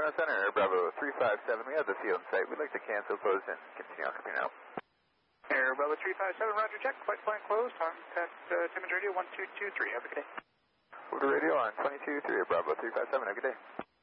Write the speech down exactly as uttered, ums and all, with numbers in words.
Toronto Center, Air Bravo three five seven. We have the field in sight. We'd like to cancel, close in. Continue on coming out. Air Bravo three five seven, roger, check. Flight plan closed. Contact uh, Timmins Radio one two two three. Have a good day. Over the radio on twenty-two three, Bravo three five seven. Have a good day.